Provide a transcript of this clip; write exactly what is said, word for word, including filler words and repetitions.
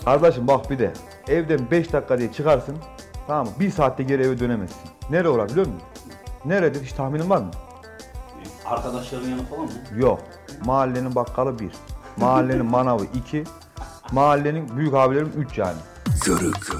Kardeşim bak bir de evden beş dakika diye çıkarsın. Tamam mı? Bir saatte geri eve dönemezsin. Nere orası biliyor musun? Neredir? Hiç tahminin var mı? Arkadaşların yanı falan mı? Yok. Mahallenin bakkalı bir. Mahallenin manavı iki. Mahallenin büyük abilerim üç yani. Körük